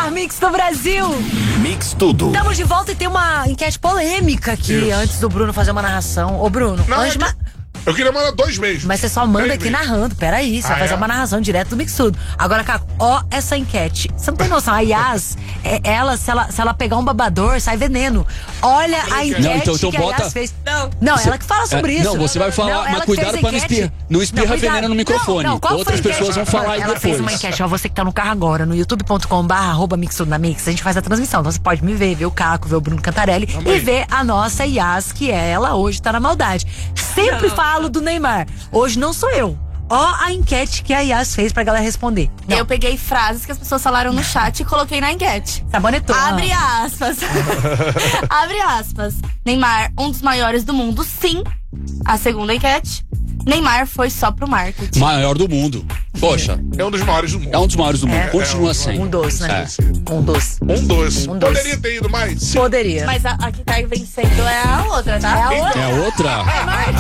melhor mix do Brasil. Mix tudo. Estamos de volta e tem uma enquete polêmica aqui, Isso. antes do Bruno fazer uma narração. Ô, Bruno, Não, antes eu queria mandar 2 meses. mas você só manda 3 aqui meses. narrando. Peraí, você vai fazer uma narração direto do Mix Tudo. Agora, Caco, ó essa enquete. Você não tem noção, a Yas, se ela pegar um babador, sai veneno. Olha a enquete Não, então que a bota- Yas fez. Não, ela que fala sobre isso. Não, você vai falar, Não, ela mas que cuidado fez a pra não enquete. espirrar. Não espirra cuidado. veneno no microfone. Não, qual Outras foi a pessoas enquete? vão falar aí Ela fez depois. uma enquete, ó, você que tá no carro agora, no youtube.com/arroba Mix Tudo na Mix, a gente faz a transmissão. Então você pode me ver o Caco, ver o Bruno Cantarelli e ver a nossa Yas, que ela hoje tá na maldade. Sempre falo do Neymar. Hoje não sou eu. Ó a enquete que a Yas fez pra galera responder. Não. Eu peguei frases que as pessoas falaram no chat e coloquei na enquete. Sabonetou. Abre aspas. Abre aspas. Neymar, um dos maiores do mundo, sim. A segunda enquete. Neymar foi só pro marketing. Maior do mundo. Poxa, É um dos maiores do mundo. é um dos maiores do mundo. Continua um sendo. Um doce, né? É. Um doce. Um doce. Um doce. Poderia ter ido mais? Poderia. Mas a que tá vencendo é a outra, tá? É a outra. É outra?